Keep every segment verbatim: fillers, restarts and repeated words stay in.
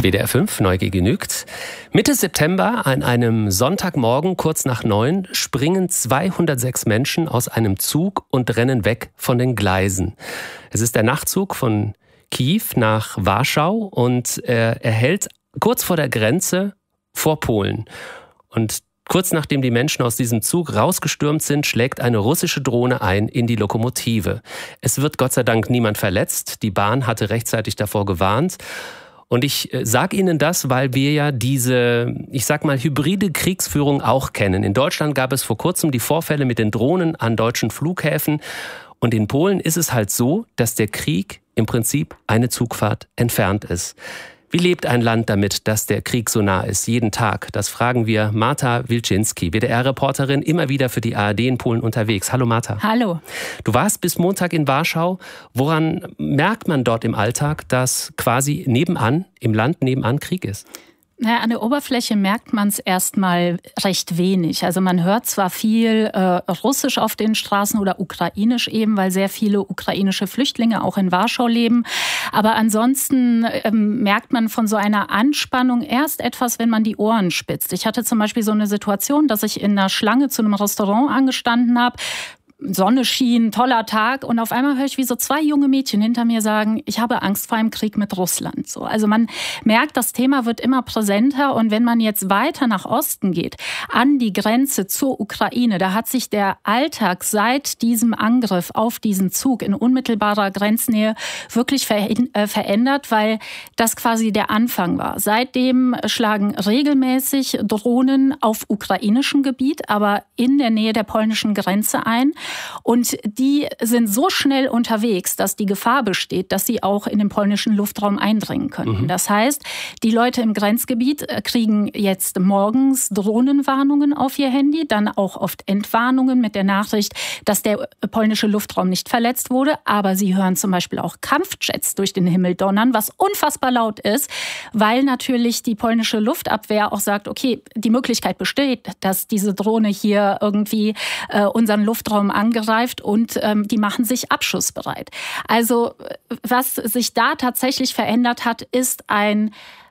W D R fünf, Neugier genügt. Mitte September, an einem Sonntagmorgen, kurz nach neun, springen zweihundertsechs Menschen aus einem Zug und rennen weg von den Gleisen. Es ist der Nachtzug von Kiew nach Warschau und er, er hält kurz vor der Grenze vor Polen. Und kurz nachdem die Menschen aus diesem Zug rausgestürmt sind, schlägt eine russische Drohne ein in die Lokomotive. Es wird Gott sei Dank niemand verletzt. Die Bahn hatte rechtzeitig davor gewarnt. Und ich sage Ihnen das, weil wir ja diese, ich sag mal, hybride Kriegsführung auch kennen. In Deutschland gab es vor kurzem die Vorfälle mit den Drohnen an deutschen Flughäfen. Und in Polen ist es halt so, dass der Krieg im Prinzip eine Zugfahrt entfernt ist. Wie lebt ein Land damit, dass der Krieg so nah ist, jeden Tag? Das fragen wir Marta Wilczynski, W D R-Reporterin, immer wieder für die A R D in Polen unterwegs. Hallo Marta. Hallo. Du warst bis Montag in Warschau. Woran merkt man dort im Alltag, dass quasi nebenan, im Land nebenan Krieg ist? Naja, an der Oberfläche merkt man es erstmal recht wenig. Also man hört zwar viel äh, Russisch auf den Straßen oder Ukrainisch eben, weil sehr viele ukrainische Flüchtlinge auch in Warschau leben. Aber ansonsten ähm, merkt man von so einer Anspannung erst etwas, wenn man die Ohren spitzt. Ich hatte zum Beispiel so eine Situation, dass ich in einer Schlange zu einem Restaurant angestanden habe. Sonne schien, toller Tag und auf einmal höre ich, wie so zwei junge Mädchen hinter mir sagen, ich habe Angst vor einem Krieg mit Russland. So, also man merkt, das Thema wird immer präsenter und wenn man jetzt weiter nach Osten geht, an die Grenze zur Ukraine, da hat sich der Alltag seit diesem Angriff auf diesen Zug in unmittelbarer Grenznähe wirklich verändert, weil das quasi der Anfang war. Seitdem schlagen regelmäßig Drohnen auf ukrainischem Gebiet, aber in der Nähe der polnischen Grenze ein. Und die sind so schnell unterwegs, dass die Gefahr besteht, dass sie auch in den polnischen Luftraum eindringen könnten. Mhm. Das heißt, die Leute im Grenzgebiet kriegen jetzt morgens Drohnenwarnungen auf ihr Handy, dann auch oft Entwarnungen mit der Nachricht, dass der polnische Luftraum nicht verletzt wurde. Aber sie hören zum Beispiel auch Kampfjets durch den Himmel donnern, was unfassbar laut ist, weil natürlich die polnische Luftabwehr auch sagt, okay, die Möglichkeit besteht, dass diese Drohne hier irgendwie äh, unseren Luftraum angreift und ähm, die machen sich abschussbereit. Also was sich da tatsächlich verändert hat, ist ein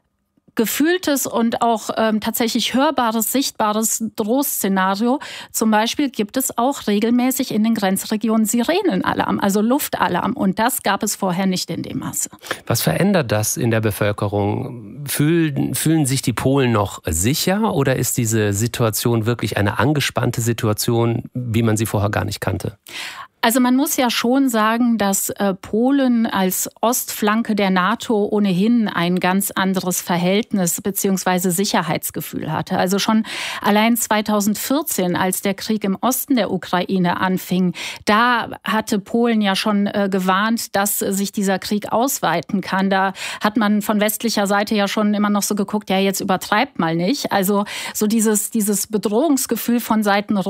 gefühltes und auch ähm, tatsächlich hörbares, sichtbares Drohszenario. Zum Beispiel gibt es auch regelmäßig in den Grenzregionen Sirenenalarm, also Luftalarm. Und das gab es vorher nicht in dem Maße. Was verändert das in der Bevölkerung? Fühlen, fühlen sich die Polen noch sicher oder ist diese Situation wirklich eine angespannte Situation, wie man sie vorher gar nicht kannte? Also man muss ja schon sagen, dass äh, Polen als Ostflanke der NATO ohnehin ein ganz anderes Verhältnis bzw. Sicherheitsgefühl hatte. Also schon allein zweitausendvierzehn, als der Krieg im Osten der Ukraine anfing, da hatte Polen ja schon äh, gewarnt, dass sich dieser Krieg ausweiten kann. Da hat man von westlicher Seite ja schon immer noch so geguckt, ja jetzt übertreibt mal nicht. Also so dieses, dieses Bedrohungsgefühl von Seiten